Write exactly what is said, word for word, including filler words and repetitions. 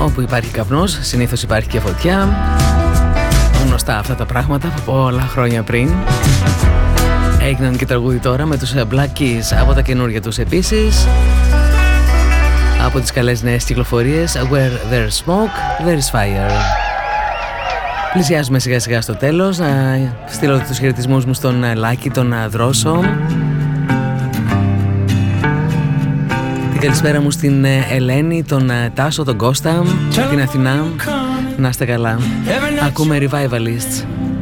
Όπου υπάρχει καπνός, συνήθως υπάρχει και φωτιά. Γνωστά αυτά τα πράγματα από πολλά χρόνια πριν. Έγιναν και τραγούδι τώρα με τους Black Keys από τα καινούργια τους επίσης. Από τις καλές νέες κυκλοφορίες, Where there's smoke, there's fire. Πλησιάζουμε σιγά σιγά στο τέλος. Να στείλω τους χαιρετισμούς μου στον Λάκη, τον Δρόσο. Την καλησπέρα μου στην Ελένη, τον Τάσο, τον Κώστα, την Αθηνά. Να είστε καλά. Ακούμε Revivalists.